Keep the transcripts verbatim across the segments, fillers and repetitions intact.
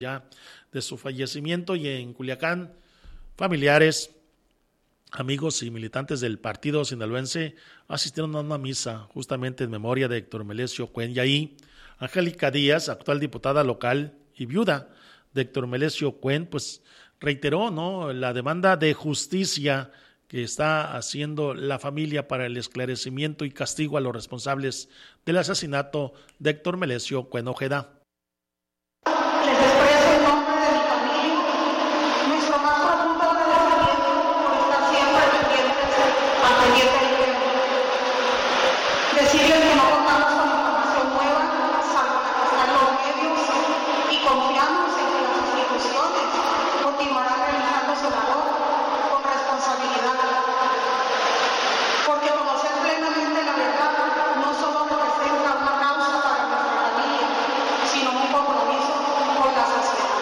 ya de su fallecimiento, y en Culiacán, familiares, amigos y militantes del partido sinaloense asistieron a una misa justamente en memoria de Héctor Melesio Cuen, y ahí Angélica Díaz, actual diputada local y viuda de Héctor Melesio Cuen, pues reiteró, ¿no?, la demanda de justicia que está haciendo la familia para el esclarecimiento y castigo a los responsables del asesinato de Héctor Melesio Cuen Ojeda. Les expreso en nombre de mi familia nuestro más profundo agradecimiento por estar siempre pendientes al pendiente del tema. Decirles que no contamos con información nueva, salvo la que está en los medios, y confiamos en que las instituciones continuarán realizando su labor con responsabilidad. Porque conocer plenamente la verdad no solo representa una causa para nuestra familia, sino un compromiso con la sociedad.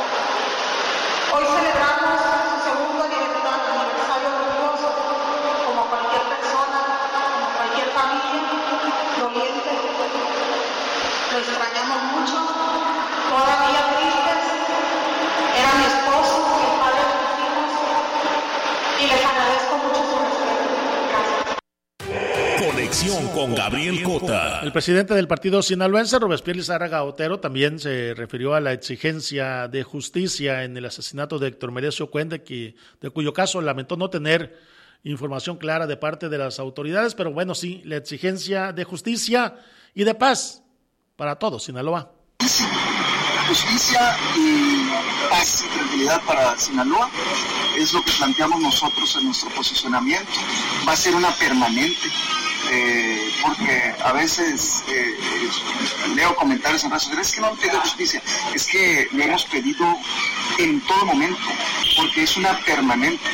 Hoy celebramos su segundo aniversario glorioso, como cualquier persona, como cualquier familia doliente. Lo extrañamos mucho, todavía tristes. Era mi esposo, el padre de mis hijos, y les agradezco mucho su respeto. Gracias. Conexión con Gabriel Cota. El presidente del partido sinaloense, Robespierre Lizárraga Otero, también se refirió a la exigencia de justicia en el asesinato de Héctor Melesio Cuen, de, que, de cuyo caso lamentó no tener información clara de parte de las autoridades, pero bueno, sí, la exigencia de justicia y de paz para todos Sinaloa. Justicia y paz y tranquilidad para Sinaloa es lo que planteamos nosotros en nuestro posicionamiento. Va a ser una permanente, eh, porque a veces eh, leo comentarios en redes sociales, es que no han pedido justicia, es que le hemos pedido en todo momento, porque es una permanente.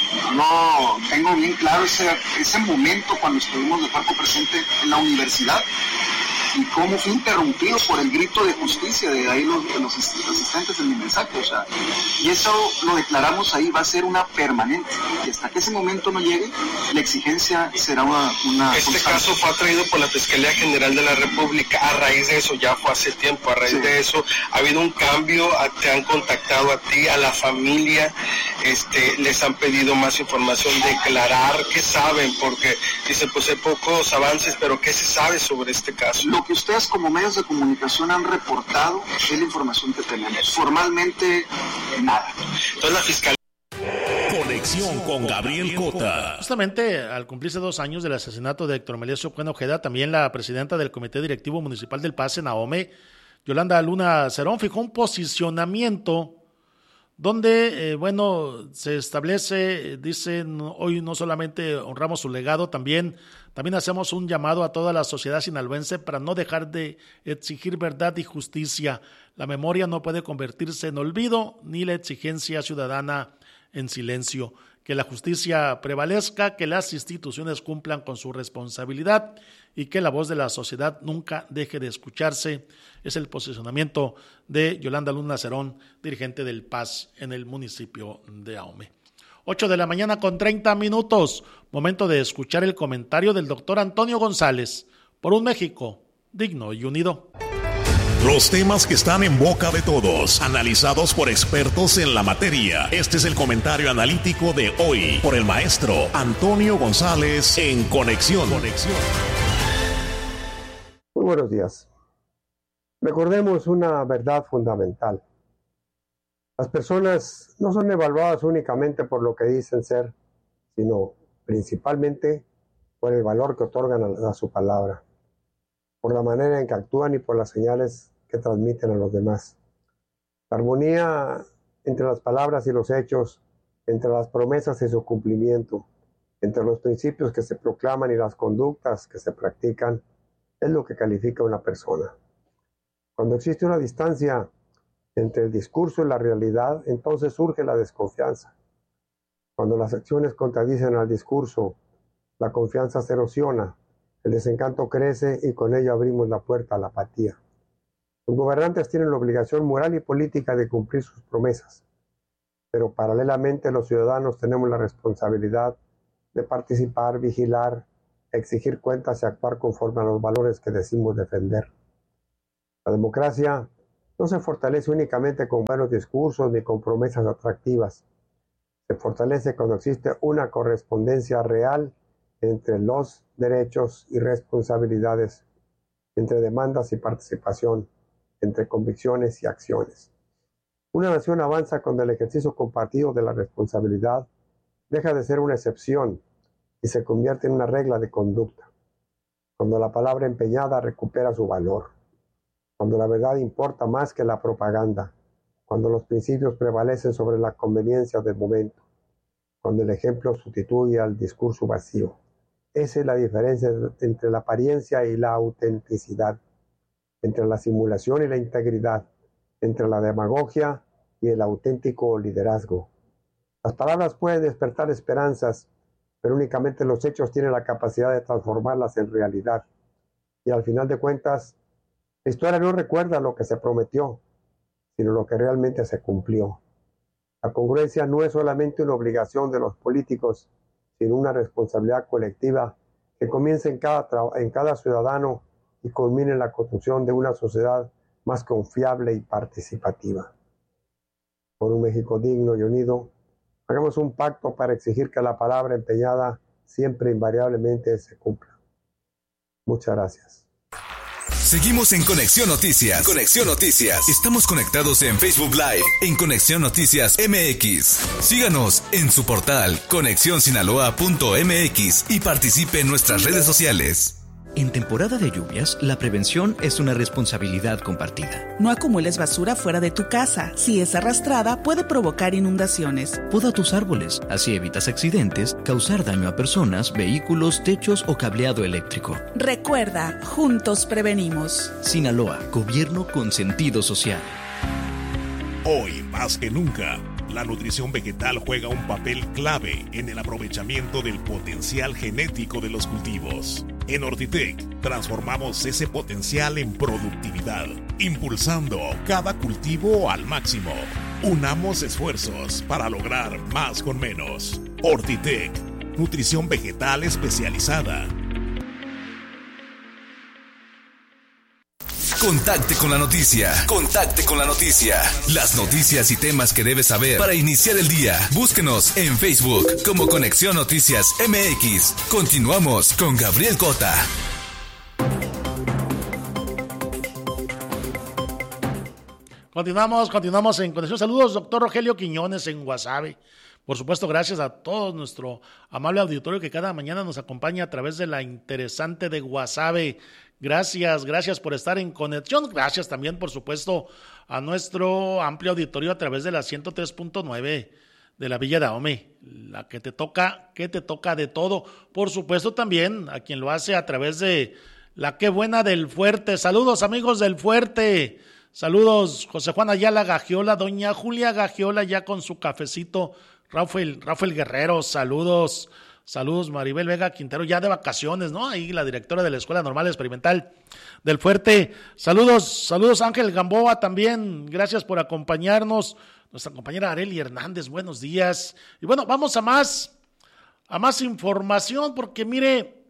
Yo tengo bien claro ese, ese momento cuando estuvimos de cuerpo presente en la universidad, y cómo fue interrumpido por el grito de justicia de ahí los, los asistentes de mi mensaje, o sea, y eso lo declaramos ahí, va a ser una permanente, y hasta que ese momento no llegue, la exigencia será una... una este constante. Caso fue atraído por la Fiscalía General de la República. A raíz de eso, ya fue hace tiempo, a raíz sí. de eso, ha habido un cambio, te han contactado a ti, a la familia, este, les han pedido más información, declarar qué saben, porque dicen, pues hay pocos avances, pero ¿qué se sabe sobre este caso? Lo que ustedes como medios de comunicación han reportado es la información que tenemos. Formalmente, nada. Entonces la Fiscalía... Conexión con Gabriel Cota. Justamente al cumplirse dos años del asesinato de Héctor Melesio Cuen Ojeda, también la presidenta del Comité Directivo Municipal del Paz en Ahome, Yolanda Luna Cerón, fijó un posicionamiento donde, eh, bueno, se establece, dicen, hoy no solamente honramos su legado, también, también hacemos un llamado a toda la sociedad sinaloense para no dejar de exigir verdad y justicia. La memoria no puede convertirse en olvido, ni la exigencia ciudadana en silencio. Que la justicia prevalezca, que las instituciones cumplan con su responsabilidad y que la voz de la sociedad nunca deje de escucharse. Es el posicionamiento de Yolanda Luna Cerón, dirigente del Paz en el municipio de Ahome. ocho de la mañana con treinta minutos, momento de escuchar el comentario del doctor Antonio González por un México digno y unido. Los temas que están en boca de todos, analizados por expertos en la materia. Este es el comentario analítico de hoy por el maestro Antonio González en Conexión. Conexión. Muy buenos días. Recordemos una verdad fundamental. Las personas no son evaluadas únicamente por lo que dicen ser, sino principalmente por el valor que otorgan a, a su palabra, por la manera en que actúan y por las señales que transmiten a los demás. La armonía entre las palabras y los hechos, entre las promesas y su cumplimiento, entre los principios que se proclaman y las conductas que se practican, es lo que califica a una persona. Cuando existe una distancia entre el discurso y la realidad, entonces surge la desconfianza. Cuando las acciones contradicen al discurso, la confianza se erosiona, el desencanto crece y con ello abrimos la puerta a la apatía. Los gobernantes tienen la obligación moral y política de cumplir sus promesas, pero paralelamente los ciudadanos tenemos la responsabilidad de participar, vigilar, exigir cuentas y actuar conforme a los valores que decimos defender. La democracia no se fortalece únicamente con buenos discursos ni con promesas atractivas. Se fortalece cuando existe una correspondencia real entre los derechos y responsabilidades, entre demandas y participación, entre convicciones y acciones. Una nación avanza cuando el ejercicio compartido de la responsabilidad deja de ser una excepción y se convierte en una regla de conducta. Cuando la palabra empeñada recupera su valor. Cuando la verdad importa más que la propaganda. Cuando los principios prevalecen sobre la conveniencia del momento. Cuando el ejemplo sustituye al discurso vacío. Esa es la diferencia entre la apariencia y la autenticidad, entre la simulación y la integridad, entre la demagogia y el auténtico liderazgo. Las palabras pueden despertar esperanzas, pero únicamente los hechos tienen la capacidad de transformarlas en realidad. Y al final de cuentas, la historia no recuerda lo que se prometió, sino lo que realmente se cumplió. La congruencia no es solamente una obligación de los políticos, sino una responsabilidad colectiva que comienza en cada, en cada ciudadano y culmina en la construcción de una sociedad más confiable y participativa. Por un México digno y unido, hagamos un pacto para exigir que la palabra empeñada siempre invariablemente se cumpla. Muchas gracias. Seguimos en Conexión Noticias. Conexión Noticias. Estamos conectados en Facebook Live, en Conexión Noticias M X. Síganos en su portal conexión sinaloa punto m x y participe en nuestras redes sociales. En temporada de lluvias, la prevención es una responsabilidad compartida. No acumules basura fuera de tu casa. Si es arrastrada, puede provocar inundaciones. Poda tus árboles, así evitas accidentes, causar daño a personas, vehículos, techos o cableado eléctrico. Recuerda, juntos prevenimos. Sinaloa, gobierno con sentido social. Hoy, más que nunca, la nutrición vegetal juega un papel clave en el aprovechamiento del potencial genético de los cultivos. En Ortitec, transformamos ese potencial en productividad, impulsando cada cultivo al máximo. Unamos esfuerzos para lograr más con menos. Ortitec, nutrición vegetal especializada. Contacte con la noticia. Contacte con la noticia. Las noticias y temas que debes saber para iniciar el día. Búsquenos en Facebook como Conexión Noticias M X. Continuamos con Gabriel Cota. Continuamos, continuamos en Conexión. Saludos, doctor Rogelio Quiñones en Guasave. Por supuesto, gracias a todo nuestro amable auditorio que cada mañana nos acompaña a través de la interesante de Guasave. Gracias, gracias por estar en conexión. Gracias también, por supuesto, a nuestro amplio auditorio a través de la ciento tres punto nueve de la Villa de Ahome, la que te toca, que te toca de todo. Por supuesto, también a quien lo hace a través de la Qué Buena del Fuerte. Saludos, amigos del Fuerte. Saludos, José Juan Ayala Gagiola, doña Julia Gagiola, ya con su cafecito. Rafael, Rafael Guerrero, saludos. Saludos, Maribel Vega Quintero, ya de vacaciones, ¿no? Ahí la directora de la Escuela Normal Experimental del Fuerte. Saludos, saludos Ángel Gamboa también, gracias por acompañarnos. Nuestra compañera Areli Hernández, buenos días. Y bueno, vamos a más, a más información, porque mire,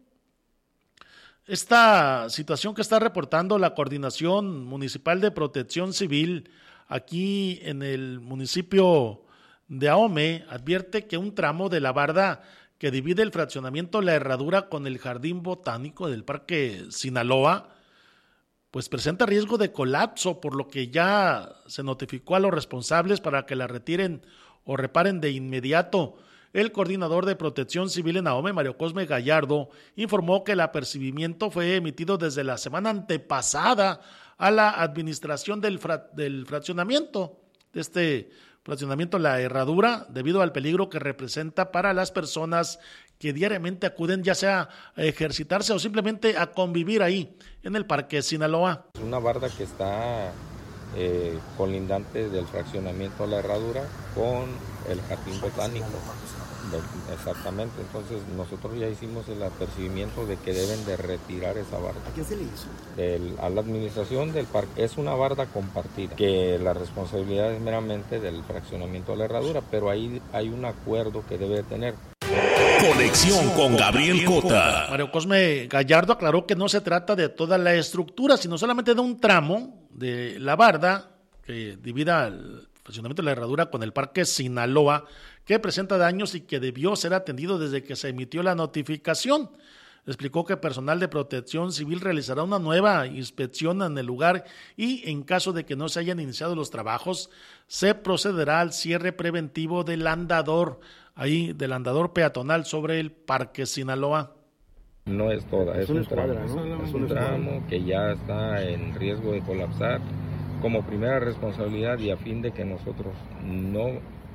esta situación que está reportando la Coordinación Municipal de Protección Civil aquí en el municipio de Ahome advierte que un tramo de la barda que divide el fraccionamiento La Herradura con el Jardín Botánico del Parque Sinaloa, pues presenta riesgo de colapso, por lo que ya se notificó a los responsables para que la retiren o reparen de inmediato. El coordinador de Protección Civil en Ahome, Mario Cosme Gallardo, informó que el apercibimiento fue emitido desde la semana antepasada a la administración del, fra- del fraccionamiento, de este fraccionamiento La Herradura, debido al peligro que representa para las personas que diariamente acuden ya sea a ejercitarse o simplemente a convivir ahí en el Parque Sinaloa. Es una barda que está eh, colindante del fraccionamiento La Herradura con el Jardín Botánico. Exactamente, entonces nosotros ya hicimos el apercibimiento de que deben de retirar esa barda. ¿A quién se le hizo? Del, a la administración del parque. Es una barda compartida, que la responsabilidad es meramente del fraccionamiento de La Herradura, pero ahí hay un acuerdo que debe tener. Conexión con Gabriel Cota. Mario Cosme Gallardo aclaró que no se trata de toda la estructura, sino solamente de un tramo de la barda que divida el fraccionamiento de la Herradura con el Parque Sinaloa, que presenta daños y que debió ser atendido desde que se emitió la notificación. Explicó que personal de protección civil realizará una nueva inspección en el lugar y en caso de que no se hayan iniciado los trabajos, se procederá al cierre preventivo del andador, ahí del andador peatonal sobre el Parque Sinaloa. No es toda, es, es un tramo, ¿no? es un tramo que ya está en riesgo de colapsar como primera responsabilidad y a fin de que nosotros no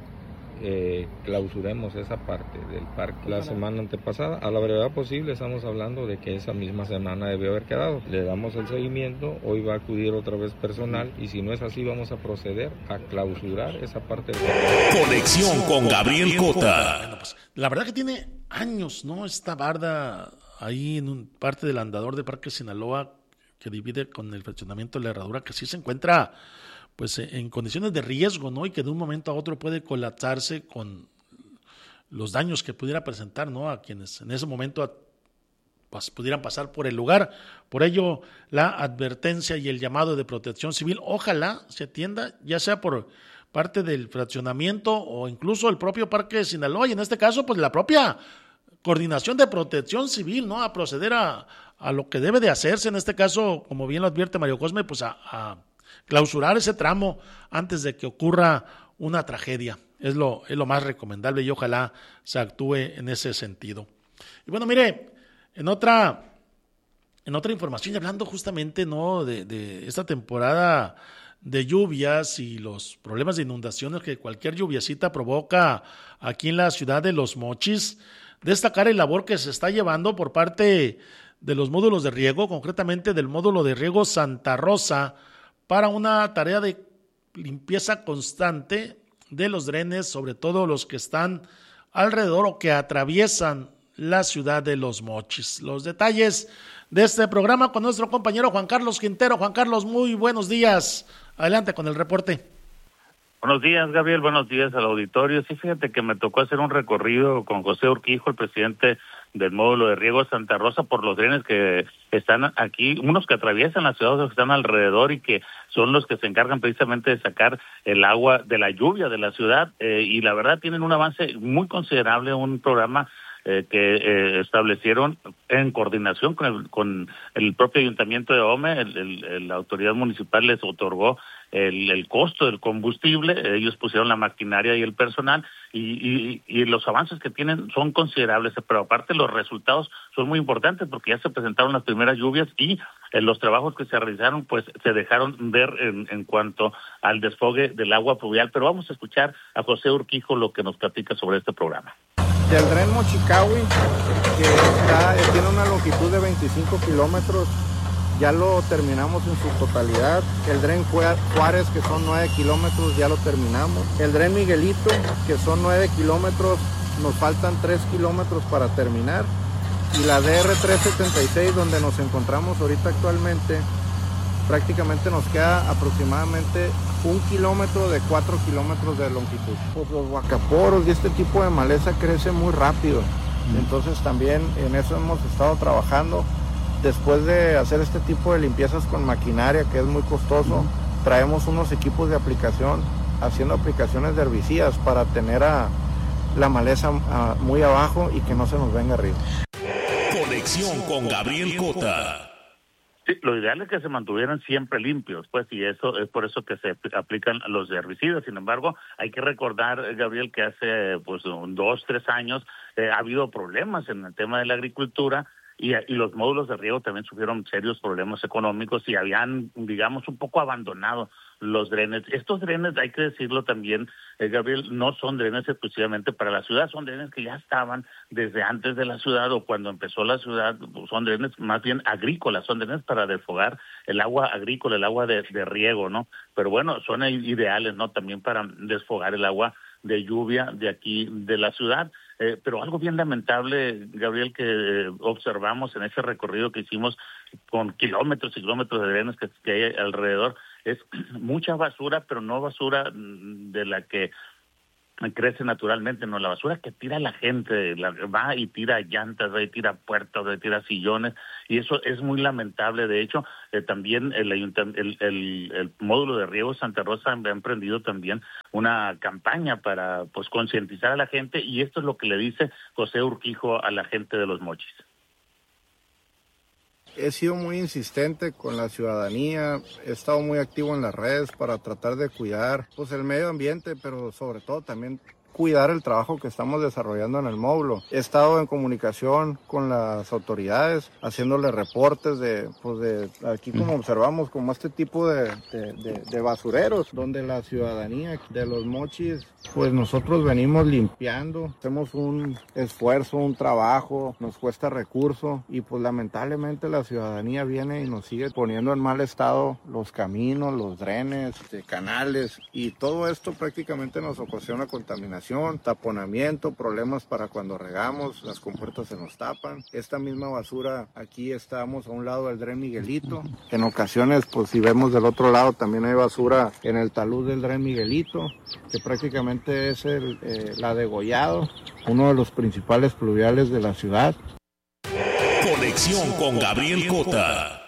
eh, clausuremos esa parte del parque. La semana antepasada, a la brevedad posible, estamos hablando de que esa misma semana debió haber quedado. Le damos el seguimiento, hoy va a acudir otra vez personal y si no es así vamos a proceder a clausurar esa parte del parque. Conexión con Gabriel Cota. Bueno, pues, la verdad que tiene años, ¿no? Esta barda ahí en un, parte del andador de Parque Sinaloa que divide con el fraccionamiento de la Herradura, que sí se encuentra pues en condiciones de riesgo, ¿no? Y que de un momento a otro puede colapsarse con los daños que pudiera presentar, ¿no? A quienes en ese momento pues, pudieran pasar por el lugar. Por ello, la advertencia y el llamado de protección civil, ojalá se atienda, ya sea por parte del fraccionamiento o incluso el propio Parque de Sinaloa, y en este caso, pues la propia coordinación de protección civil, ¿no? A proceder a, a lo que debe de hacerse, en este caso, como bien lo advierte Mario Cosme, pues a, a clausurar ese tramo antes de que ocurra una tragedia. Es lo, es lo más recomendable y ojalá se actúe en ese sentido. Y bueno, mire, en otra, en otra información, y hablando justamente, ¿no? de, de esta temporada de lluvias y los problemas de inundaciones que cualquier lluviacita provoca aquí en la ciudad de Los Mochis, destacar el labor que se está llevando por parte de los módulos de riego, concretamente del módulo de riego Santa Rosa, para una tarea de limpieza constante de los drenes, sobre todo los que están alrededor o que atraviesan la ciudad de Los Mochis. Los detalles de este programa con nuestro compañero Juan Carlos Quintero. Juan Carlos, muy buenos días. Adelante con el reporte. Buenos días, Gabriel. Buenos días al auditorio. Sí, fíjate que me tocó hacer un recorrido con José Urquijo, el presidente del módulo de riego Santa Rosa, por los drenes que están aquí, unos que atraviesan la ciudad, otros que están alrededor y que son los que se encargan precisamente de sacar el agua de la lluvia de la ciudad. Eh, y la verdad tienen un avance muy considerable, un programa Eh, que eh, establecieron en coordinación con el, con el propio Ayuntamiento de Ome. El, el, la autoridad municipal les otorgó el, el costo del combustible, ellos pusieron la maquinaria y el personal, y, y, y los avances que tienen son considerables, pero aparte los resultados son muy importantes porque ya se presentaron las primeras lluvias y eh, los trabajos que se realizaron pues se dejaron ver en, en cuanto al desfogue del agua pluvial. Pero vamos a escuchar a José Urquijo lo que nos platica sobre este programa. Del dren Mochicahui, que está, tiene una longitud de veinticinco kilómetros, ya lo terminamos en su totalidad. El dren Juárez, que son nueve kilómetros, ya lo terminamos. El dren Miguelito, que son nueve kilómetros, nos faltan tres kilómetros para terminar. Y la D R trescientos setenta y seis, donde nos encontramos ahorita actualmente, prácticamente nos queda aproximadamente un kilómetro de cuatro kilómetros de longitud. Pues los guacaporos y este tipo de maleza crece muy rápido, entonces también en eso hemos estado trabajando. Después de hacer este tipo de limpiezas con maquinaria, que es muy costoso, traemos unos equipos de aplicación, haciendo aplicaciones de herbicidas para tener a la maleza a, muy abajo y que no se nos venga arriba. Conexión con Gabriel Cota. Sí, lo ideal es que se mantuvieran siempre limpios, pues, y eso es por eso que se aplican los herbicidas. Sin embargo, hay que recordar, Gabriel, que hace pues dos, tres años eh, ha habido problemas en el tema de la agricultura y, y los módulos de riego también sufrieron serios problemas económicos y habían, digamos, un poco abandonado los drenes. Estos drenes, hay que decirlo también, eh, Gabriel, no son drenes exclusivamente para la ciudad, son drenes que ya estaban desde antes de la ciudad o cuando empezó la ciudad, son drenes más bien agrícolas, son drenes para desfogar el agua agrícola, el agua de, de riego, ¿no? Pero bueno, son ideales, ¿no? También para desfogar el agua de lluvia de aquí, de la ciudad. Eh, pero algo bien lamentable, Gabriel, que eh, observamos en ese recorrido que hicimos con kilómetros y kilómetros de drenes que, que hay alrededor, es mucha basura, pero no basura de la que crece naturalmente, no, la basura que tira la gente, la, va y tira llantas, va y tira puertas, va y tira sillones, y eso es muy lamentable. De hecho, eh, también el, el, el, el módulo de riego Santa Rosa ha emprendido también una campaña para pues concientizar a la gente, y esto es lo que le dice José Urquijo a la gente de Los Mochis. He sido muy insistente con la ciudadanía, he estado muy activo en las redes para tratar de cuidar pues el medio ambiente, pero sobre todo también cuidar el trabajo que estamos desarrollando en el módulo. He estado en comunicación con las autoridades, haciéndole reportes de, pues de aquí como observamos, como este tipo de, de, de, de basureros, donde la ciudadanía de Los Mochis, pues nosotros venimos limpiando, hacemos un esfuerzo, un trabajo, nos cuesta recurso, y pues lamentablemente la ciudadanía viene y nos sigue poniendo en mal estado los caminos, los drenes, canales, y todo esto prácticamente nos ocasiona contaminación, taponamiento, problemas para cuando regamos, las compuertas se nos tapan. Esta misma basura, aquí estamos a un lado del dren Miguelito. En ocasiones, pues si vemos del otro lado, también hay basura en el talud del dren Miguelito, que prácticamente es el eh, la Degollado, uno de los principales pluviales de la ciudad. Conexión con Gabriel Cota.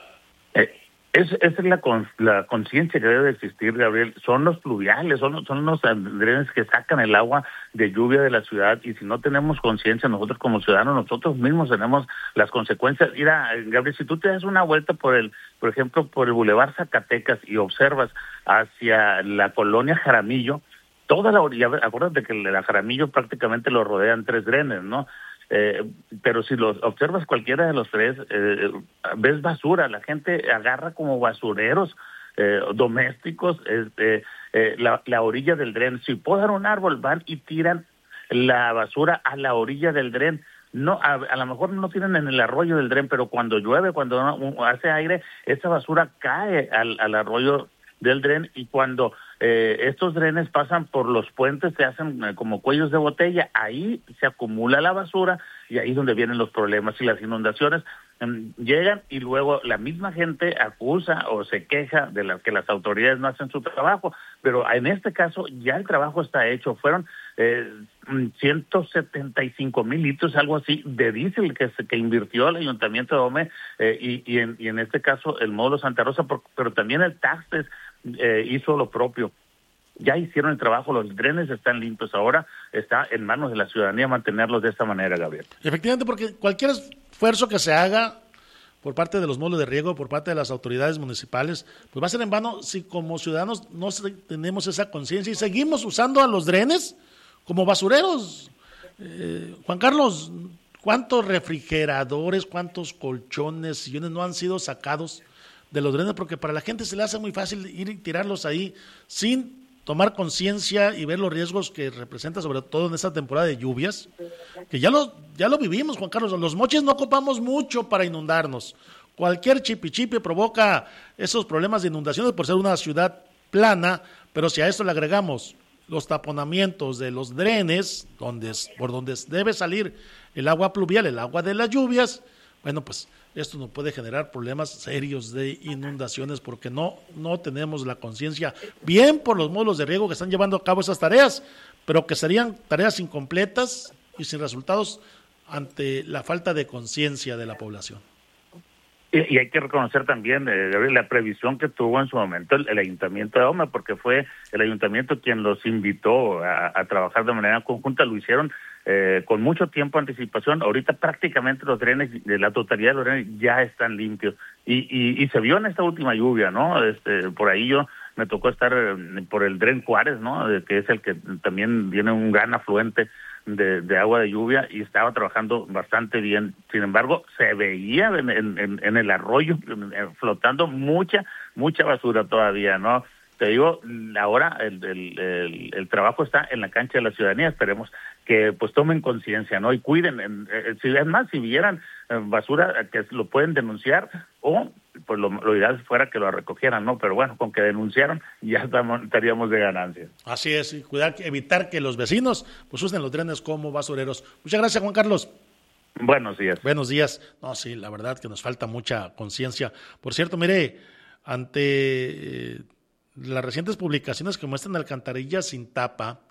Es, esa es la, con, la conciencia que debe de existir, Gabriel. Son los pluviales, son, son los drenes que sacan el agua de lluvia de la ciudad, y si no tenemos conciencia nosotros como ciudadanos, nosotros mismos tenemos las consecuencias. Mira, Gabriel, si tú te das una vuelta por el, por ejemplo, por el Boulevard Zacatecas y observas hacia la colonia Jaramillo, toda la orilla, acuérdate que la Jaramillo prácticamente lo rodean tres drenes, ¿no? Eh, pero si los observas cualquiera de los tres, eh, ves basura, la gente agarra como basureros eh, domésticos este, eh, la, la orilla del dren. Si podan un árbol, van y tiran la basura a la orilla del dren. No, a, a lo mejor no tiran en el arroyo del dren, pero cuando llueve, cuando hace aire, esa basura cae al, al arroyo del dren, y cuando eh, estos drenes pasan por los puentes, se hacen eh, como cuellos de botella, ahí se acumula la basura, y ahí es donde vienen los problemas. Y las inundaciones eh, llegan, y luego la misma gente acusa o se queja de la, que las autoridades no hacen su trabajo, pero en este caso ya el trabajo está hecho. Fueron eh, ciento setenta y cinco mil litros, algo así, de diésel que, se, que invirtió el Ayuntamiento de Ome, eh, y, y, en, y en este caso el módulo Santa Rosa, por, pero también el Taxes eh, hizo lo propio. Ya hicieron el trabajo, los drenes están limpios, ahora está en manos de la ciudadanía mantenerlos de esta manera, Gabriel. Efectivamente, porque cualquier esfuerzo que se haga por parte de los módulos de riego, por parte de las autoridades municipales, pues va a ser en vano si como ciudadanos no tenemos esa conciencia y seguimos usando a los drenes como basureros. Eh, Juan Carlos, ¿cuántos refrigeradores, cuántos colchones, sillones no han sido sacados de los drenes? Porque para la gente se le hace muy fácil ir y tirarlos ahí sin tomar conciencia y ver los riesgos que representa, sobre todo en esta temporada de lluvias, que ya lo, ya lo vivimos, Juan Carlos. Los Mochis no ocupamos mucho para inundarnos. Cualquier chipi-chipi provoca esos problemas de inundaciones por ser una ciudad plana, pero si a esto le agregamos los taponamientos de los drenes, donde, por donde debe salir el agua pluvial, el agua de las lluvias, bueno, pues esto nos puede generar problemas serios de inundaciones, porque no, no tenemos la conciencia, bien por los módulos de riego que están llevando a cabo esas tareas, pero que serían tareas incompletas y sin resultados ante la falta de conciencia de la población. Y, y hay que reconocer también, eh, la previsión que tuvo en su momento el, el Ayuntamiento de Ome, porque fue el Ayuntamiento quien los invitó a, a trabajar de manera conjunta. Lo hicieron eh, con mucho tiempo de anticipación. Ahorita prácticamente los drenes, de la totalidad de los drenes ya están limpios. Y, y, y se vio en esta última lluvia, ¿no? Este, por ahí yo me tocó estar por el dren Juárez, ¿no? Que es el que también tiene un gran afluente De, de agua de lluvia, y estaba trabajando bastante bien. Sin embargo, se veía en, en, en el arroyo flotando mucha, mucha basura todavía, ¿no? Te digo, ahora el, el, el, el trabajo está en la cancha de la ciudadanía. Esperemos que pues tomen conciencia, ¿no? Y cuiden. En, en, si es más, si vieran basura, que lo pueden denunciar, o pues lo, lo ideal fuera que lo recogieran, ¿no? Pero bueno, con que denunciaron ya estamos, estaríamos de ganancia. Así es, y cuidar, evitar que los vecinos pues usen los drenes como basureros. Muchas gracias, Juan Carlos. Buenos días. Buenos días. No, sí, la verdad que nos falta mucha conciencia. Por cierto, mire, ante eh, las recientes publicaciones que muestran alcantarillas sin tapa,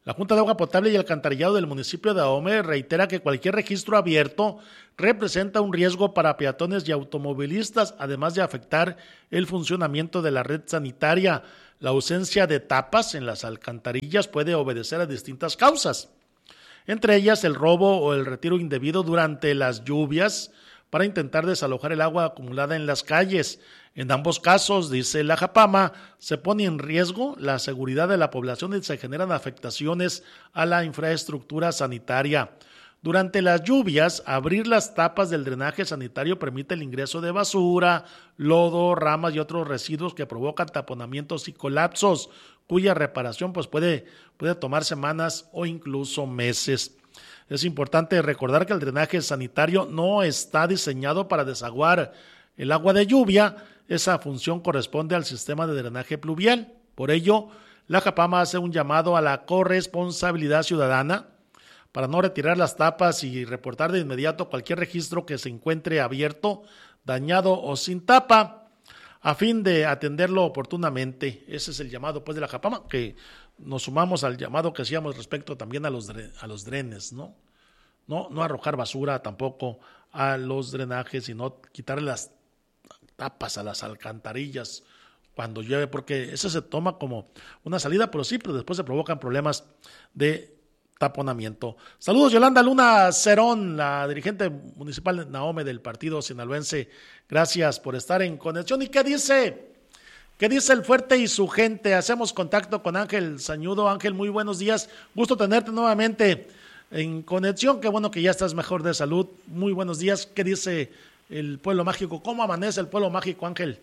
La Junta de Agua Potable y Alcantarillado del municipio de Ahome reitera que cualquier registro abierto representa un riesgo para peatones y automovilistas, además de afectar el funcionamiento de la red sanitaria. La ausencia de tapas en las alcantarillas puede obedecer a distintas causas, entre ellas el robo o el retiro indebido durante las lluvias para intentar desalojar el agua acumulada en las calles. En ambos casos, dice la Japama, se pone en riesgo la seguridad de la población y se generan afectaciones a la infraestructura sanitaria. Durante las lluvias, abrir las tapas del drenaje sanitario permite el ingreso de basura, lodo, ramas y otros residuos que provocan taponamientos y colapsos, cuya reparación pues, puede, puede tomar semanas o incluso meses. Es importante recordar que el drenaje sanitario no está diseñado para desaguar el agua de lluvia. Esa función corresponde al sistema de drenaje pluvial. Por ello, la Japama hace un llamado a la corresponsabilidad ciudadana para no retirar las tapas y reportar de inmediato cualquier registro que se encuentre abierto, dañado o sin tapa, a fin de atenderlo oportunamente. Ese es el llamado pues de la Japama, que nos sumamos al llamado que hacíamos respecto también a los a los drenes, ¿no? No, no arrojar basura tampoco a los drenajes, sino quitarle las tapas a las alcantarillas cuando llueve, porque eso se toma como una salida, pero sí, pero después se provocan problemas de taponamiento. Saludos, Yolanda Luna Cerón, la dirigente municipal de Naome del partido sinaloense. Gracias por estar en conexión. ¿Y qué dice? ¿Qué dice el Fuerte y su gente? Hacemos contacto con Ángel Sañudo. Ángel, muy buenos días. Gusto tenerte nuevamente en conexión. Qué bueno que ya estás mejor de salud. Muy buenos días. ¿Qué dice el Pueblo Mágico? ¿Cómo amanece el Pueblo Mágico, Ángel?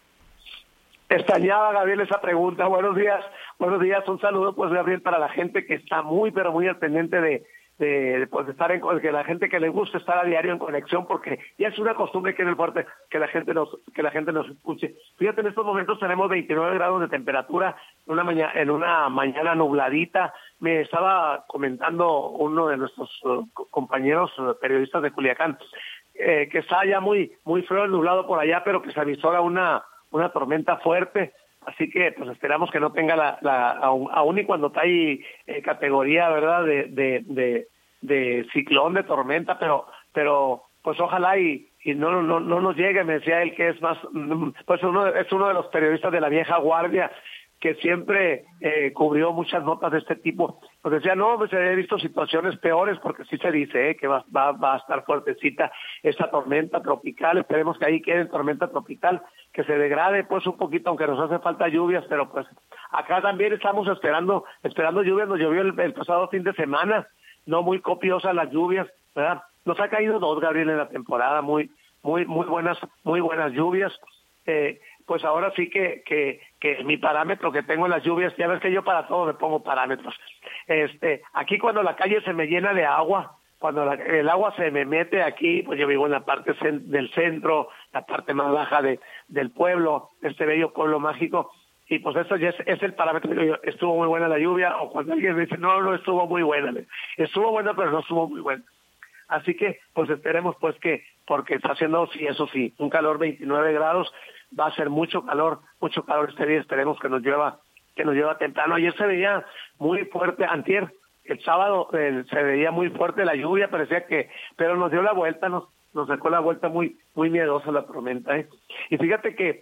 Extrañaba, Gabriel, esa pregunta. Buenos días, buenos días. Un saludo, pues, Gabriel, para la gente que está muy, pero muy al pendiente de, de, de pues, de estar en, que la gente que le gusta estar a diario en conexión, porque ya es una costumbre que en el Fuerte que la gente nos, que la gente nos escuche. Fíjate, en estos momentos tenemos veintinueve grados de temperatura, en una mañana, en una mañana nubladita. Me estaba comentando uno de nuestros uh, compañeros uh, periodistas de Culiacán, eh, que está ya muy, muy frío, nublado por allá, pero que se avisora una una tormenta fuerte, así que pues esperamos que no tenga la, la aún, aún y cuando está ahí eh, categoría, ¿verdad?, de, de, de, de ciclón, de tormenta, pero pero pues ojalá y, y no, no no nos llegue. Me decía él que es más, pues uno es uno de los periodistas de la vieja guardia, que siempre eh, cubrió muchas notas de este tipo. Pues decía, no, pues he visto situaciones peores, porque sí se dice eh, que va, va, va a estar fuertecita esta tormenta tropical. Esperemos que ahí quede tormenta tropical, que se degrade pues un poquito, aunque nos hace falta lluvias, pero pues acá también estamos esperando esperando lluvias. Nos llovió el, el pasado fin de semana, no muy copiosas las lluvias, ¿verdad? Nos ha caído dos, Gabriel, en la temporada, muy muy muy buenas muy buenas lluvias. Eh, pues ahora sí que, que que mi parámetro que tengo en las lluvias, ya ves que yo para todo me pongo parámetros. Este, aquí cuando la calle se me llena de agua, cuando la, el agua se me mete aquí, pues yo vivo en la parte cen, del centro, la parte más baja de del pueblo, este bello pueblo mágico, y pues eso ya es, es el parámetro. Yo, estuvo muy buena la lluvia, o cuando alguien me dice, no, no estuvo muy buena, estuvo buena, pero no estuvo muy buena. Así que, pues esperemos pues que, porque está haciendo, sí, eso sí, un calor veintinueve grados, va a ser mucho calor, mucho calor este día, esperemos que nos llueva, que nos llueva temprano. Ayer se veía muy fuerte, antier, el sábado eh, se veía muy fuerte la lluvia, parecía que, pero nos dio la vuelta, nos, nos sacó la vuelta muy, muy miedosa la tormenta, ¿eh? Y fíjate que,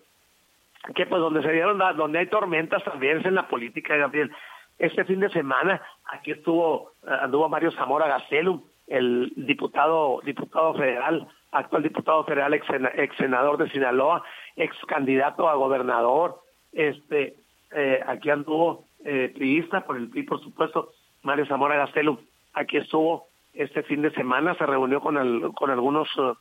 que pues donde se dieron, la, donde hay tormentas también es en la política, Gabriel. Este fin de semana, aquí estuvo, anduvo Mario Zamora Gastelum, el diputado, diputado federal, actual diputado federal, ex, ex senador de Sinaloa, ex candidato a gobernador, este, eh, aquí anduvo eh, priista por el P R I, por supuesto, Mario Zamora Gastelum. Aquí estuvo este fin de semana, se reunió con el, con algunos uh,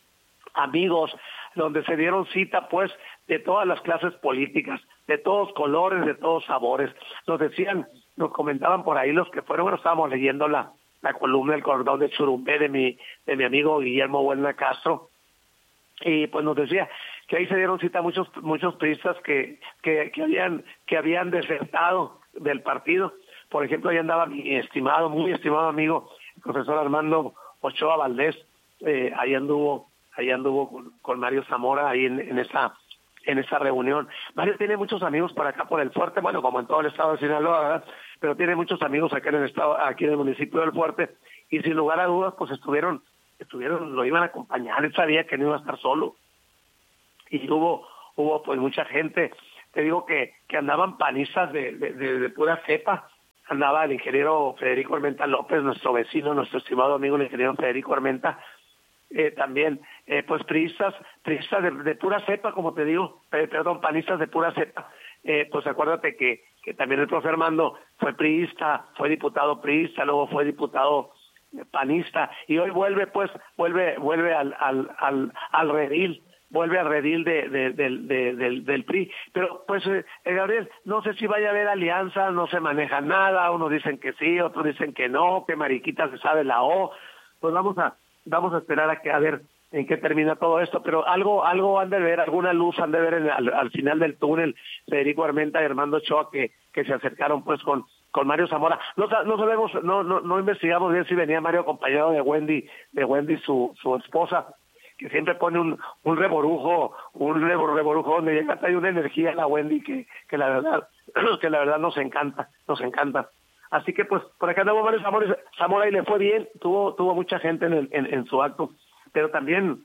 amigos, donde se dieron cita, pues, de todas las clases políticas, de todos colores, de todos sabores. Nos decían, nos comentaban por ahí los que fueron, bueno, estábamos leyendo la la columna del cordón de Churumbé de mi de mi amigo Guillermo Buena Castro, y pues nos decía que ahí se dieron cita muchos muchos priistas que que que habían que habían desertado del partido. Por ejemplo, ahí andaba mi estimado, muy estimado amigo, el profesor Armando Ochoa Valdés, eh, ahí anduvo ahí anduvo con, con Mario Zamora ahí en, en esa en esa reunión. Mario tiene muchos amigos por acá por el Fuerte, bueno, como en todo el estado de Sinaloa, ¿verdad? pero tiene muchos amigos acá en el estado, aquí en el municipio del Fuerte, y sin lugar a dudas, pues estuvieron, estuvieron, lo iban a acompañar, él sabía que no iba a estar solo, y hubo, hubo pues mucha gente, te digo que, que andaban panistas de, de, de, de pura cepa, andaba el ingeniero Federico Armenta López, nuestro vecino, nuestro estimado amigo el ingeniero Federico Armenta, eh, también, eh, pues priistas, priistas de, de pura cepa, como te digo, eh, perdón, panistas de pura cepa, eh, pues acuérdate que, que también el profe Armando fue priista, fue diputado priista, luego fue diputado panista, y hoy vuelve, pues, vuelve, vuelve al, al, al, al redil, vuelve al redil de, de, de, de, del, del P R I, pero pues eh, Gabriel, no sé si vaya a haber alianza, no se maneja nada, unos dicen que sí, otros dicen que no, que mariquita se sabe la O, pues vamos a, vamos a esperar a que a ver en qué termina todo esto, pero algo, algo han de ver, alguna luz han de ver en, al, al final del túnel, Federico Armenta y Armando Ochoa que, que se acercaron pues con, con Mario Zamora, no, no sabemos, no, no, no investigamos bien si venía Mario acompañado de Wendy, de Wendy su, su esposa, que siempre pone un, un reborujo, un reborujo donde llega, trae una energía a la Wendy que, que la verdad, que la verdad nos encanta, nos encanta. Así que pues por acá andamos Mario Zamora, Zamora y le fue bien, tuvo, tuvo mucha gente en, el, en, en su acto, pero también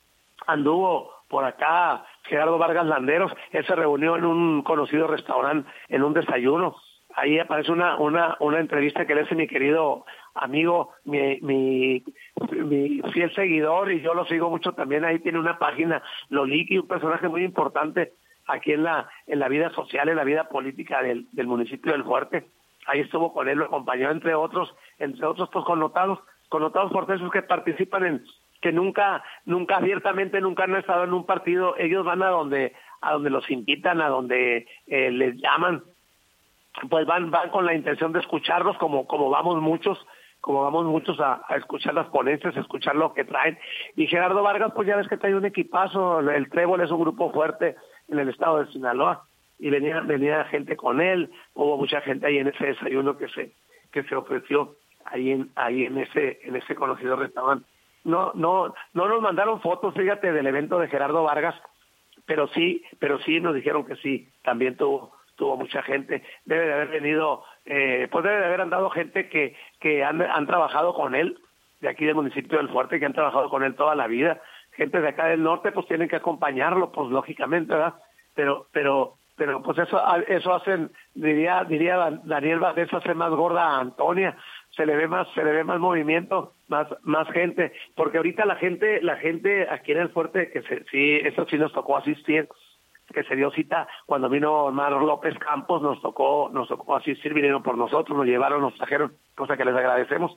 anduvo por acá Gerardo Vargas Landeros, él se reunió en un conocido restaurante, en un desayuno, ahí aparece una, una, una entrevista que le hace mi querido amigo, mi, mi, mi fiel seguidor, y yo lo sigo mucho también, ahí tiene una página, Loliki, un personaje muy importante aquí en la, en la vida social, en la vida política del, del municipio del Fuerte, ahí estuvo con él, lo acompañó entre otros, entre otros pues connotados, connotados porteños que participan en, que nunca, nunca abiertamente, nunca han estado en un partido, ellos van a donde, a donde los invitan, a donde eh, les llaman, pues van, van con la intención de escucharlos como, como vamos muchos, como vamos muchos a, a escuchar las ponencias, a escuchar lo que traen. Y Gerardo Vargas, pues ya ves que trae un equipazo, el Trébol es un grupo fuerte en el estado de Sinaloa, y venía, venía gente con él, hubo mucha gente ahí en ese desayuno que se, que se ofreció ahí en, ahí en ese, en ese conocido restaurante. No, no, no nos mandaron fotos, fíjate, del evento de Gerardo Vargas, pero sí, pero sí nos dijeron que sí, también tuvo, tuvo mucha gente, debe de haber venido, eh, pues debe de haber andado gente que, que han, han trabajado con él, de aquí del municipio del Fuerte, que han trabajado con él toda la vida, gente de acá del norte, pues tienen que acompañarlo, pues lógicamente, ¿verdad? Pero, pero, pero pues eso, eso hacen, diría, diría Daniel Valdés, hace más gorda a Antonia, se le ve más, se le ve más movimiento, más, más gente, porque ahorita la gente, la gente aquí en el Fuerte, que se, sí, eso sí nos tocó asistir, que se dio cita cuando vino Omar López Campos, nos tocó, nos tocó asistir, vinieron por nosotros, nos llevaron, nos trajeron, cosa que les agradecemos.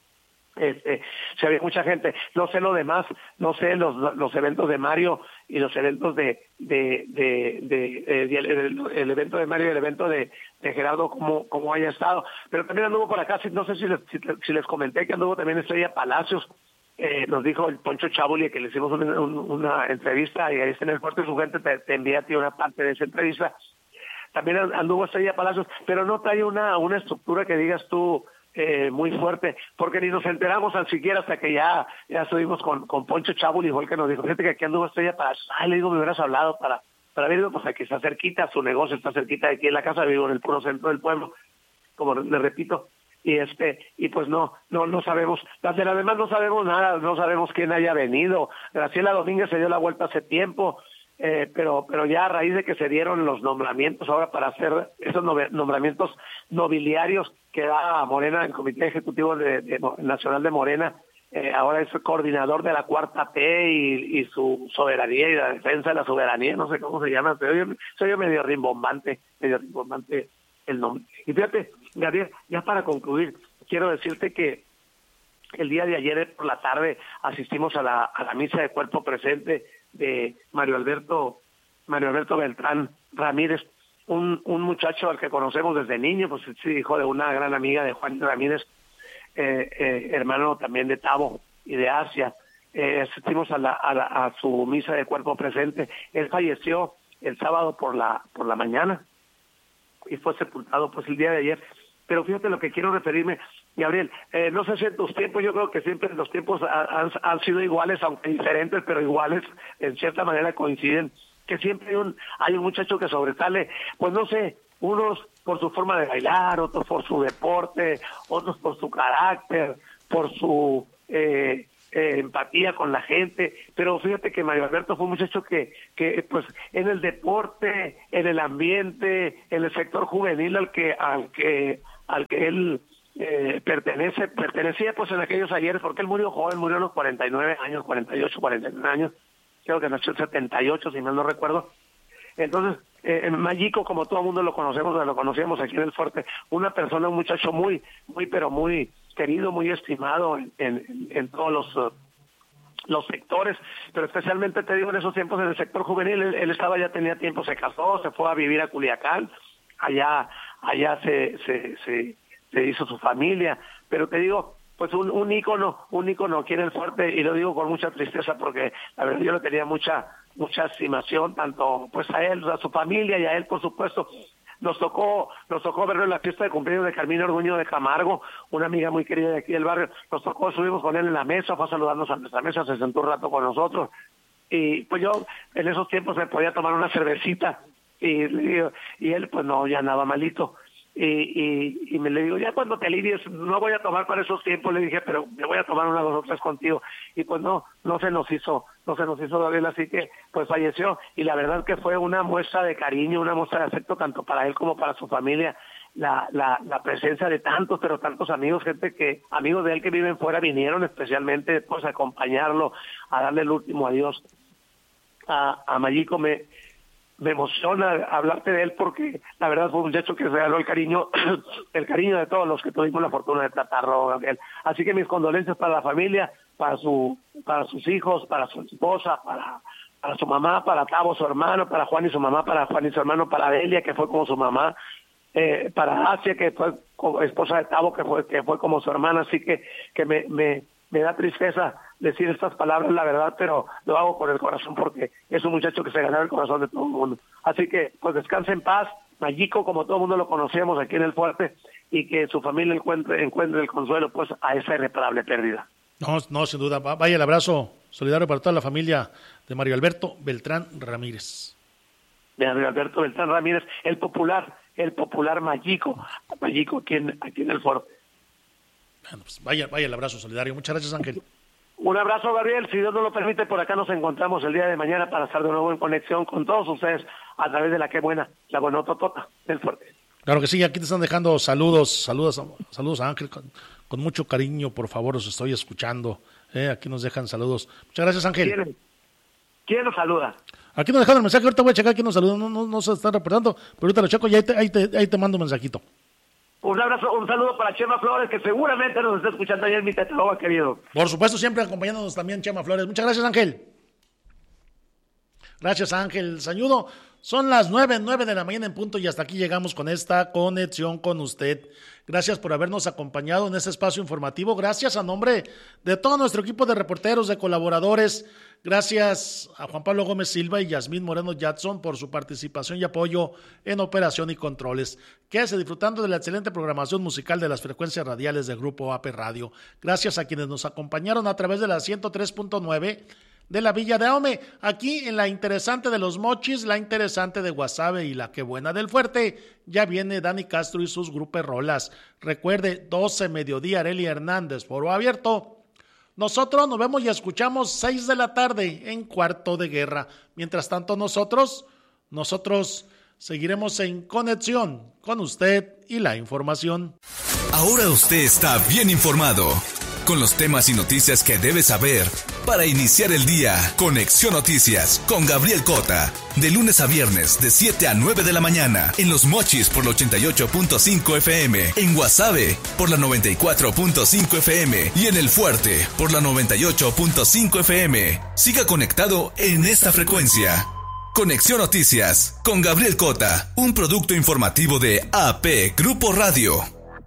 Este, se había mucha gente, no sé lo demás, no sé los los eventos de Mario y los eventos de de de, de, de, de el, el, el evento de Mario y el evento de, de Gerardo como como haya estado, pero también anduvo por acá, no sé si les, si, si les comenté que anduvo también Estrella Palacios, eh, nos dijo el Poncho Chabuli que le hicimos una, una entrevista y ahí está en el Fuerte su gente, te, te envía a ti una parte de esa entrevista, también anduvo Estrella Palacios, pero no trae una una estructura que digas tú Eh, muy fuerte, porque ni nos enteramos tan siquiera hasta que ya ya estuvimos con, con Poncho Chabuli, igual que nos dijo, fíjate que aquí anduvo Estrella para, ay, le digo, me hubieras hablado para, para ver, pues aquí está cerquita, su negocio está cerquita de aquí en la casa, vivo en el puro centro del pueblo, como le repito, y este, y pues no, no, no sabemos, las de las demás no sabemos nada, no sabemos quién haya venido, Graciela Domínguez se dio la vuelta hace tiempo, Eh, pero pero ya a raíz de que se dieron los nombramientos ahora para hacer esos nombramientos nobiliarios que da Morena, el Comité Ejecutivo de, de, de, Nacional de Morena, eh, ahora es el coordinador de la Cuarta T y, y su soberanía y la defensa de la soberanía, no sé cómo se llama, se oye, se oye medio rimbombante, medio rimbombante el nombre. Y fíjate, Gabriel, ya para concluir, quiero decirte que el día de ayer por la tarde asistimos a la, a la misa de cuerpo presente de Mario Alberto Mario Alberto Beltrán Ramírez, un, un muchacho al que conocemos desde niño, pues sí, hijo de una gran amiga de Juan Ramírez, eh, eh, hermano también de Tavo y de Asia. Eh, asistimos a, la, a, la, a su misa de cuerpo presente. Él falleció el sábado por la por la mañana y fue sepultado pues el día de ayer. Pero fíjate lo que quiero referirme, Gabriel, eh, no sé si en tus tiempos, yo creo que siempre los tiempos han, han sido iguales, aunque diferentes, pero iguales, en cierta manera coinciden, que siempre hay un, hay un muchacho que sobresale, pues no sé, unos por su forma de bailar, otros por su deporte, otros por su carácter, por su eh, eh, empatía con la gente, pero fíjate que Mario Alberto fue un muchacho que, que pues en el deporte, en el ambiente, en el sector juvenil al que, al que, al que él eh, pertenece, pertenecía pues en aquellos ayeres, porque él murió joven, murió a los cuarenta y nueve años, cuarenta y ocho, cuarenta y nueve años, creo que nació en setenta y ocho, si mal no recuerdo. Entonces, eh, Mayico, como todo el mundo lo conocemos, lo conocíamos aquí en el Fuerte, una persona, un muchacho muy, muy, pero muy querido, muy estimado en, en, en todos los, uh, los sectores, pero especialmente te digo en esos tiempos en el sector juvenil, él, él estaba, ya tenía tiempo, se casó, se fue a vivir a Culiacán, allá, allá se, se, se, se hizo su familia, pero te digo, pues un, un ícono, un ícono aquí en el Fuerte, y lo digo con mucha tristeza porque la verdad yo le tenía mucha, mucha estimación, tanto pues a él, a su familia y a él por supuesto. Nos tocó, nos tocó verlo en la fiesta de cumpleaños de Carmina Orduño de Camargo, una amiga muy querida de aquí del barrio. Nos tocó, subimos con él en la mesa, fue a saludarnos a nuestra mesa, se sentó un rato con nosotros. Y pues yo en esos tiempos me podía tomar una cervecita y, y él pues no, ya andaba malito. Y, y, y me le digo, ya cuando te alivies, no voy a tomar para esos tiempos, le dije, pero me voy a tomar una, dos o tres contigo. Y pues no, no se nos hizo, no se nos hizo Gabriel, así que pues falleció. Y la verdad que fue una muestra de cariño, una muestra de afecto tanto para él como para su familia, la, la, la presencia de tantos, pero tantos amigos, gente que, amigos de él que viven fuera, vinieron especialmente pues a acompañarlo, a darle el último adiós a, a Mayico. Me Me emociona hablarte de él porque la verdad fue un muchacho que se ganó el cariño, el cariño de todos los que tuvimos la fortuna de tratarlo, Gabriel. Así que mis condolencias para la familia, para su, para sus hijos, para su esposa, para, para su mamá, para Tavo, su hermano, para Juan y su mamá, para Juan y su hermano, para Delia, que fue como su mamá, eh, para Asia, que fue como esposa de Tavo, que fue, que fue como su hermana. Así que, que me, me, me da tristeza decir estas palabras, la verdad, pero lo hago con el corazón porque es un muchacho que se ganó el corazón de todo el mundo. Así que, pues descanse en paz, Mayico, como todo el mundo lo conocíamos aquí en el Fuerte, y que su familia encuentre, encuentre el consuelo pues a esa irreparable pérdida. No, no, sin duda. Vaya el abrazo solidario para toda la familia de Mario Alberto Beltrán Ramírez. De Mario Alberto Beltrán Ramírez, el popular, el popular Mayico, Mayico aquí en, aquí en el Fuerte. Bueno, pues vaya, vaya el abrazo solidario. Muchas gracias, Ángel. Un abrazo, Gabriel. Si Dios nos lo permite, por acá nos encontramos el día de mañana para estar de nuevo en conexión con todos ustedes a través de la que buena, la buenototota del Fuerte. Claro que sí, aquí te están dejando saludos, saludos, saludos a Ángel, con, con mucho cariño, por favor, os estoy escuchando. Eh, aquí nos dejan saludos. Muchas gracias, Ángel. ¿Quién, ¿Quién nos saluda? Aquí nos dejaron el mensaje, ahorita voy a checar quién nos saluda, no, no, no se están reportando, pero ahorita lo checo y ahí te, ahí te, ahí te mando un mensajito. Un abrazo, un saludo para Chema Flores, que seguramente nos está escuchando ayer, mi Tetaloba querido. Por supuesto, siempre acompañándonos también Chema Flores. Muchas gracias, Ángel. Gracias, Ángel Sañudo. Son las nueve, nueve de la mañana en punto y hasta aquí llegamos con esta conexión con usted. Gracias por habernos acompañado en este espacio informativo. Gracias a nombre de todo nuestro equipo de reporteros, de colaboradores. Gracias a Juan Pablo Gómez Silva y Yasmín Moreno Jackson por su participación y apoyo en operación y controles. Quédese disfrutando de la excelente programación musical de las frecuencias radiales del Grupo A P Radio. Gracias a quienes nos acompañaron a través de la ciento tres punto nueve de la Villa de Ahome, aquí en la interesante de Los Mochis, la interesante de Guasave y la que buena del Fuerte. Ya viene Dani Castro y sus gruperrolas. Recuerde, doce mediodía, Arely Hernández, foro abierto. Nosotros nos vemos y escuchamos seis de la tarde en Cuarto de Guerra. Mientras tanto, nosotros, nosotros seguiremos en conexión con usted y la información. Ahora usted está bien informado con los temas y noticias que debe saber para iniciar el día. Conexión Noticias con Gabriel Cota, de lunes a viernes de siete a nueve de la mañana en Los Mochis por la ochenta y ocho punto cinco F M, en Guasave por la noventa y cuatro punto cinco F M y en El Fuerte por la noventa y ocho punto cinco F M. Siga conectado en esta frecuencia. Conexión Noticias con Gabriel Cota, un producto informativo de A P Grupo Radio.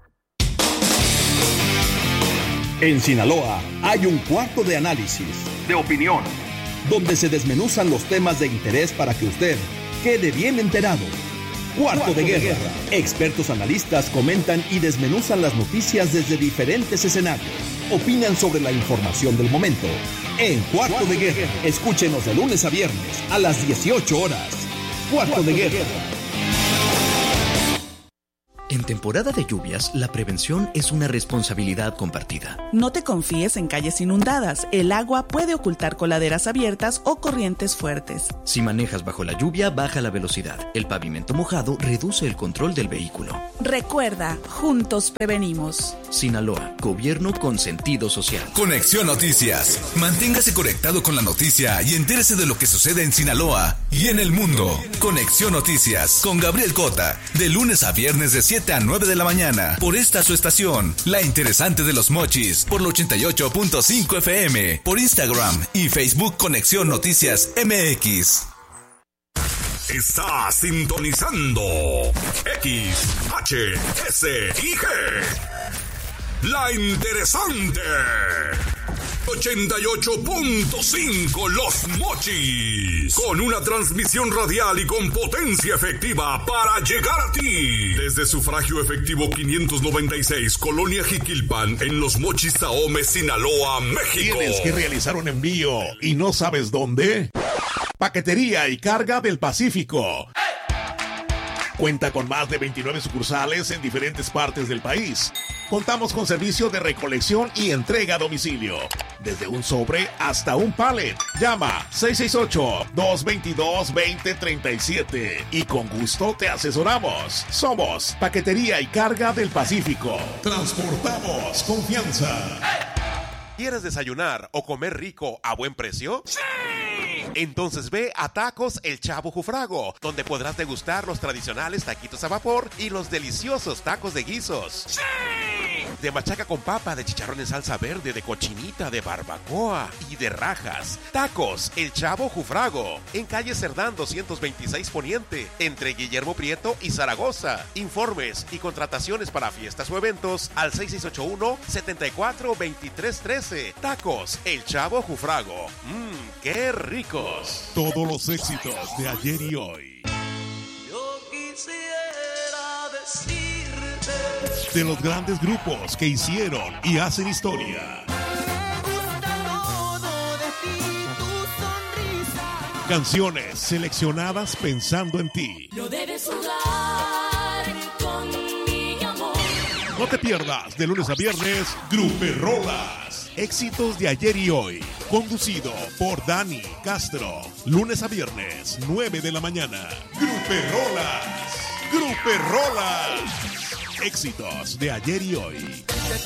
En Sinaloa hay un cuarto de análisis, de opinión, donde se desmenuzan los temas de interés para que usted quede bien enterado. Cuarto, cuarto de, guerra. de guerra. Expertos analistas comentan y desmenuzan las noticias desde diferentes escenarios. Opinan sobre la información del momento. En Cuarto, cuarto de, de guerra. guerra, escúchenos de lunes a viernes a las dieciocho horas. Cuarto, cuarto de, guerra. de guerra. En temporada de lluvias, la prevención es una responsabilidad compartida. No te confíes en calles inundadas. El agua puede ocultar coladeras abiertas o corrientes fuertes. Si manejas bajo la lluvia, baja la velocidad. El pavimento mojado reduce el control del vehículo. Recuerda, juntos prevenimos. Sinaloa, gobierno con sentido social. Conexión Noticias. Manténgase conectado con la noticia y entérese de lo que sucede en Sinaloa y en el mundo. Conexión Noticias con Gabriel Cota, de lunes a viernes de siete a nueve de la mañana, por esta su estación, La Interesante de los Mochis, por la ochenta y ocho punto cinco F M, por Instagram y Facebook Conexión Noticias M X. Está sintonizando X, H, S y G. La Interesante. ochenta y ocho punto cinco Los Mochis, con una transmisión radial y con potencia efectiva para llegar a ti. Desde sufragio efectivo quinientos noventa y seis, Colonia Jiquilpan, en Los Mochis, Ahome, Sinaloa, México. ¿Tienes que realizar un envío y no sabes dónde? Paquetería y Carga del Pacífico. Cuenta con más de veintinueve sucursales en diferentes partes del país. Contamos con servicio de recolección y entrega a domicilio, desde un sobre hasta un pallet. Llama seis seis ocho, dos dos dos, dos cero tres siete y con gusto te asesoramos. Somos Paquetería y Carga del Pacífico. Transportamos confianza. ¿Quieres desayunar o comer rico a buen precio? ¡Sí! Entonces ve a Tacos El Chavo Jufrago, donde podrás degustar los tradicionales taquitos a vapor y los deliciosos tacos de guisos. ¡Sí! De machaca con papa, de chicharrón en salsa verde, de cochinita, de barbacoa y de rajas. Tacos El Chavo Jufrago, en calle Cerdán doscientos veintiséis Poniente, entre Guillermo Prieto y Zaragoza. Informes y contrataciones para fiestas o eventos al seis seis ocho uno, siete cuatro, dos tres uno tres. Tacos El Chavo Jufrago. Mmm, qué ricos. Todos los éxitos de ayer y hoy. Yo quisiera decirte De los grandes grupos que hicieron y hacen historia. Canciones seleccionadas pensando en ti. No debes jugar con mi amor. No te pierdas de lunes a viernes Gruperolas. Éxitos de ayer y hoy. Conducido por Dani Castro. Lunes a viernes, nueve de la mañana. Gruperolas. Gruperolas. Éxitos de ayer y hoy.